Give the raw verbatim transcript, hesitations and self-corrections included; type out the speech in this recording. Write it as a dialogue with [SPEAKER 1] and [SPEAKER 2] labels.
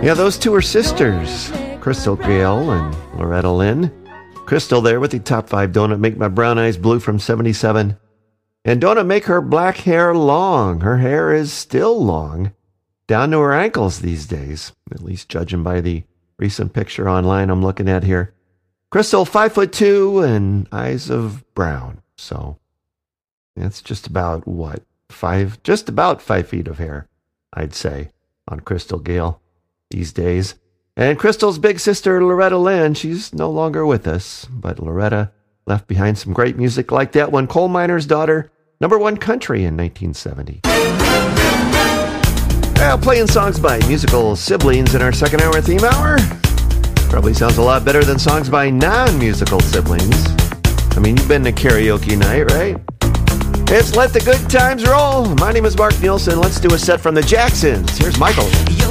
[SPEAKER 1] Yeah, those two are sisters, Crystal Gayle and Loretta Lynn. Crystal there with the top five. Don't It Make My Brown Eyes Blue from seventy-seven. And Don't It Make Her Black Hair Long. Her hair is still long, down to her ankles these days, at least judging by the recent picture online I'm looking at here. Crystal, five foot two and eyes of brown. So that's just about what? Five, just about five feet of hair, I'd say, on Crystal Gayle these days. And Crystal's big sister, Loretta Lynn, she's no longer with us, but Loretta left behind some great music like that one, Coal Miner's Daughter, number one country in nineteen seventy. Well, playing songs by musical siblings in our second hour theme hour probably sounds a lot better than songs by non-musical siblings. I mean, you've been to karaoke night, right? It's Let the Good Times Roll. My name is Mark Nielsen. Let's do a set from the Jacksons. Here's Michael.